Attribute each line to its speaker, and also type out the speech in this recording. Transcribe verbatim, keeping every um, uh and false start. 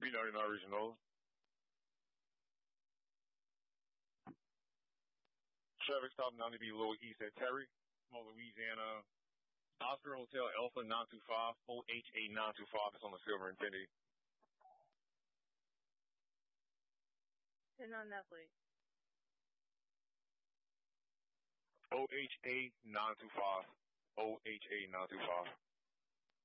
Speaker 1: B ninety-nine Regional. Traffic stop ninety B Lower East at Terry, Small, Louisiana. Oscar Hotel Alpha nine two five, O H A nine two five is on the Silver Infinity.
Speaker 2: ten on that plate.
Speaker 1: O H A nine two five, O H A nine two five.